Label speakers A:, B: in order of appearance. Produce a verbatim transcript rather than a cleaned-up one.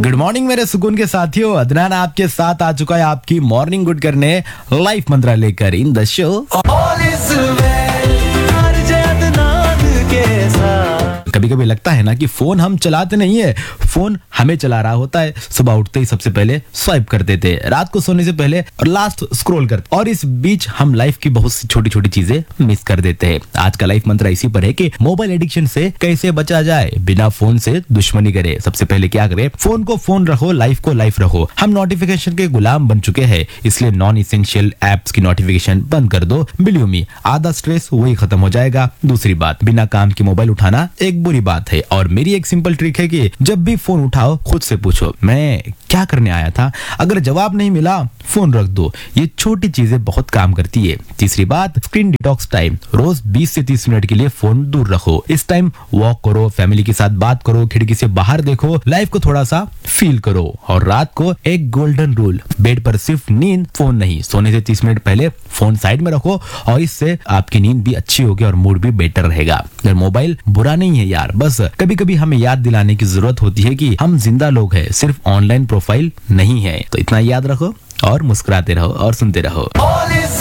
A: Good morning मेरे सुकून के साथियों, अदनान आपके साथ आ चुका है आपकी मॉर्निंग गुड करने लाइफ मंत्रा लेकर इन द शो। कभी कभी लगता है ना कि फोन हम चलाते नहीं है, फोन हमें चला रहा होता है। सुबह उठते ही सबसे पहले स्वाइप करते थे, रात को सोने से पहले और लास्ट स्क्रॉल करते, और इस बीच हम लाइफ की बहुत सी छोटी छोटी चीजें मिस कर देते हैं। आज का लाइफ मंत्र इसी पर है कि मोबाइल एडिक्शन से कैसे बचा जाए, बिना फोन से दुश्मनी करे। सबसे पहले क्या करें, फोन को फोन रखो, लाइफ को लाइफ रखो। हम नोटिफिकेशन के गुलाम बन चुके हैं, इसलिए नॉन इसेंशियल एप्स की नोटिफिकेशन बंद कर दो। बिलीव मी, आधा स्ट्रेस वही खत्म हो जाएगा। दूसरी बात, बिना काम की मोबाइल उठाना एक बुरी बात है, और मेरी एक सिंपल ट्रिक है कि जब भी फोन उठाओ खुद से पूछो मैं क्या करने आया था। अगर जवाब नहीं मिला फोन रख दो। ये छोटी चीजें बहुत काम करती है। तीसरी बात, स्क्रीन डिटॉक्स टाइम। रोज बीस से तीस मिनट के लिए फोन दूर रखो। इस टाइम वॉक करो, फैमिली के साथ बात करो, खिड़की से बाहर देखो, लाइफ को थोड़ा सा फील करो। और रात को एक गोल्डन रूल, बेड पर सिर्फ नींद, फोन नहीं। सोने से तीस मिनट पहले फोन साइड में रखो, और इससे आपकी नींद भी अच्छी होगी और मूड भी बेटर रहेगा। मोबाइल बुरा नहीं है यार, बस कभी कभी हमें याद दिलाने की जरूरत होती है कि हम जिंदा लोग हैं, सिर्फ ऑनलाइन प्रोफाइल नहीं है। तो इतना याद रखो और मुस्कुराते रहो और सुनते रहो।